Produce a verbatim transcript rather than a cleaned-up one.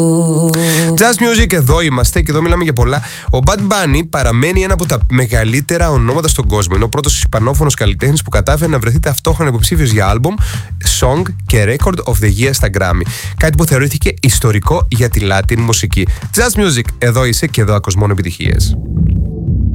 Just Music, εδώ είμαστε και εδώ μιλάμε για πολλά. Ο Bad Bunny παραμένει ένα από τα μεγαλύτερα ονόματα στον κόσμο. Είναι ο πρώτος ισπανόφωνος καλλιτέχνης που κατάφερε να βρεθεί ταυτόχρονα υποψήφιος για album, song και record of the year στα Grammy. Κάτι που θεωρήθηκε ιστορικό για τη Latin μουσική. Just Music, εδώ είσαι και εδώ ακούς μόνο επιτυχίες.